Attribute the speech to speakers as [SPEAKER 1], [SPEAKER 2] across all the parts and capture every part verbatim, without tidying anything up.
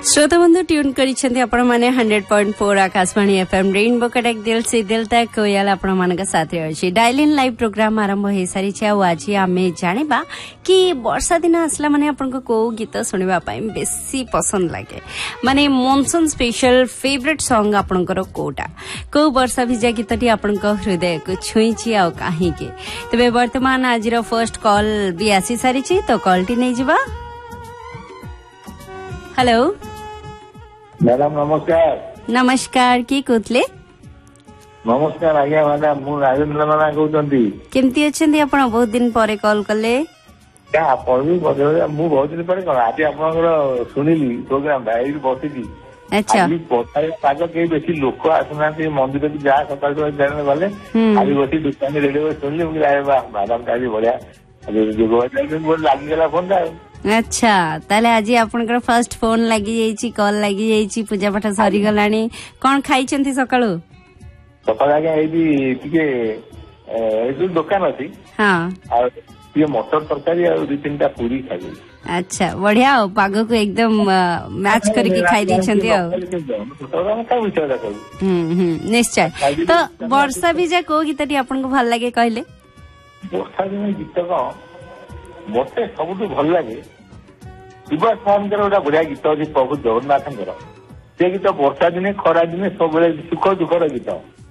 [SPEAKER 1] श्रोता बंधु ट्यून करिसेंती आपण माने hundred point four Akashvani FM rainbow Cuttack दिल से दिल तक कोयल आपण मानक साथे अछि डायल इन लाइव प्रोग्राम आरंभ हे सारी छै आ आज आमे जानिबा कि वर्षा दिन आसला माने आपण को को गीत सुनिबा पई बेसी पसंद लागे माने मॉनसून स्पेशल फेवरेट सॉन्ग आपण को कोटा को वर्षा भिजा गीतटी आपण को हृदय को छुई छी आ काहे के तबे वर्तमान आज रो फर्स्ट कॉल भी आसी सारी छी तो कॉलटी नै जिबा। हेलो
[SPEAKER 2] मैडम नमस्कार।
[SPEAKER 1] नमस्कार की कहले
[SPEAKER 2] नमस्कार आज्ञा मैडम मु राजेंद्र नाना कहउछंती
[SPEAKER 1] केमती अछंती आपण बहुत दिन परे कॉल कले
[SPEAKER 2] क्या आपण भी बदले मु बहुत दिन परे कोन आज आपनकर सुनिली प्रोग्राम भाई बसी दी।
[SPEAKER 1] अच्छा
[SPEAKER 2] आज पोतारे पाग के बेसी लोक आसना से मंदिर की जा सकाळ तो जाने वाले आज बसी दुकान रेडियो सुनली मु आए बा मैडम काली बढ़िया आज जोगवा बोल लागी गेला फोन दा।
[SPEAKER 1] अच्छा ताले आज आपनकर फर्स्ट फोन लागी जाईची कॉल लागी जाईची पूजा पाठ सरी गलानी कोन खाइचंती सकाळू
[SPEAKER 2] सकाळ आगे एदी टिके ए दुकान अछि
[SPEAKER 1] हां
[SPEAKER 2] आ ये मटर तरकारी और दो तीनटा पूरी खाई।
[SPEAKER 1] अच्छा बढ़िया हो पागो को एकदम मैच करके खाई दैछंती हो हम्म हम्म निश्चय। तो वर्षा भिजा को गीतटी आपन को भल लागे कहले
[SPEAKER 2] वर्षा दिन गीत को मते सबुठु भल लागे सुभाष सामकर गोटा बढ़िया गीत अच्छी प्रभु जगन्नाथंकर से गीत वर्षा दिने खरा दिने सब सुख दुखर गीत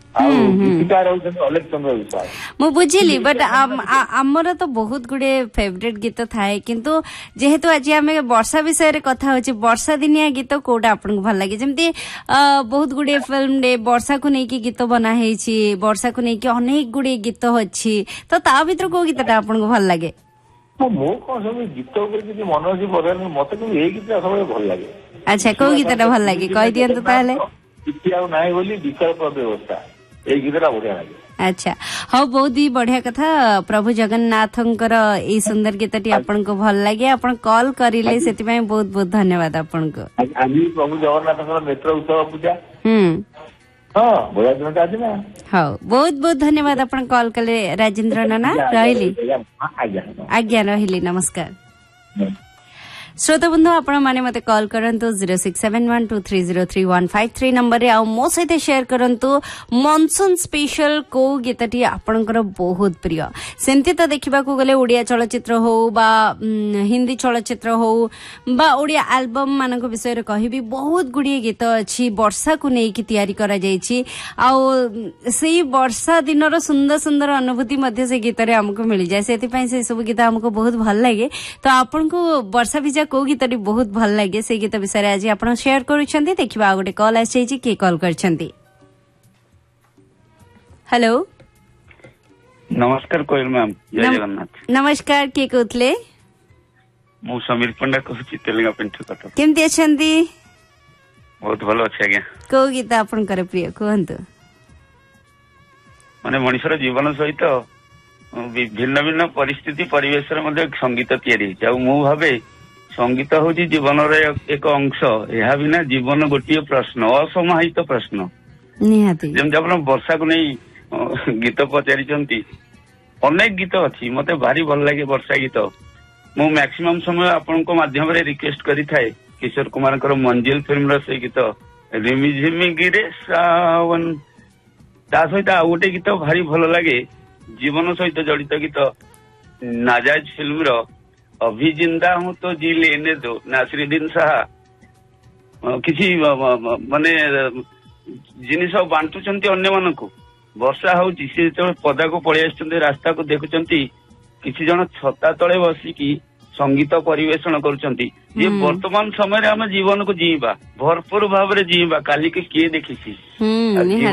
[SPEAKER 1] मु बुझिली बट आमर तो बहुत गुडे फेवरेट गीत थाए किंतु जेहेतु आज आमे वर्षा विषय रे कथा होची वर्षा दिनिया गीत कोडा आपन को भल लागे जेमती बहुत गुडे फिल्म रे वर्षा को नै की गीत बना हेची वर्षा को नै की अनेक गुडे गीत होची तो ता भीतर को गीतटा आपन को भल लागे
[SPEAKER 2] मो कौन सब गीत मन अच्छी बदल मत ये गीत सब भल लगे।
[SPEAKER 1] अच्छा को गीतटा भल लगे कहि दियंत ताले
[SPEAKER 2] नाई बोली विकल्प व्यवस्था ये गीतटा बढ़िया लगे। अच्छा
[SPEAKER 1] हाँ बहुत ही बढ़िया कथा प्रभु जगन्नाथंकर ए सुंदर गीतटी आपन को भल लगे आपन कॉल करिले सेति पय बहुत बहुत धन्यवाद आपन को।
[SPEAKER 2] आज प्रभु जगन्नाथंकर नेत्र उत्सव पूजा
[SPEAKER 1] हम्म
[SPEAKER 2] हाँ बढ़िया दिन आज ना
[SPEAKER 1] हाँ बहुत बहुत धन्यवाद अपन कॉल कले राजेंद्र नाना रहिली आज्ञा रहिली नमस्कार। श्रोता बंधु आपण माने मते कॉल करंतु zero six seven one two three zero three one five three number रे आ मो सहित शेयर करंतु मॉनसून स्पेशल को गीतटी आपणकर बहुत प्रिय सेमती तो देखिबा को गले ओडिया चलचित्र हो बा हिंदी चलचित्र हो बा ओडिया एल्बम मानको विषय रे कहिबी बहुत गुडी गीत अछि वर्षा को नै की तयारी करा जाईछि आ सेही वर्षा दिनर सुंदर सुंदर अनुभूति मध्ये से गीत रे हमको मिल जाय सेति पय से सब गीत हमको बहुत भल लागे। तो आपन को वर्षा भिजा को गीतटी बहुत भल लागे से गीत विषय आज आपण शेयर करूछंती देखिबा गोटे कॉल आछै छी के कॉल करछंती। हेलो
[SPEAKER 3] नमस्कार कोयल मैम जय जगन्नाथ।
[SPEAKER 1] नमस्कार के कहतले
[SPEAKER 3] मु समीर पंडा कहूची तेलंगा पेंट कथा
[SPEAKER 1] केमती अछंती
[SPEAKER 3] बहुत भलो अछि आज्ञा
[SPEAKER 1] को गीत आपण करे प्रिय कहंतु
[SPEAKER 3] माने मनुष्यर जीवन सहित भिन्न भिन्न परिस्थिति परिवेश रे मध्ये संगीत तयारी जाउ मु भाबे संगीत हूँ जीवन एक अंश यह बिना जीवन गोटे प्रश्न असमाहित प्रश्न जमी आप वर्षा को नहीं गीत पचारि अनेक गीत अच्छी मत भारी भल लगे वर्षा गीत मु मैक्सिमम समय आपण माध्यम रिक्वेस्ट करी थाए किशोर कुमार मंजिल फिल्म से गीत रिमी झिमी गिरे सावन ता सहित आ गोटे गीत भारी भल लगे जीवन सहित जड़ित गीत नाजायज फिल्म रो अभी जिंदा हूँ तो जी लेने दो नासिरुद्दीन साहा किसी माने जिनिस बांटुचंती अन्य मानकु वर्षा होउची से जो पदा को पळै आछंती रास्ता को देखुचंती किसी जन छता तळे बसिकी संगीत परिवेषण करुचंती ये वर्तमान समय रे हम जीवन को जीवा भरपूर भाव रे जीवा काली के किए देखिसी।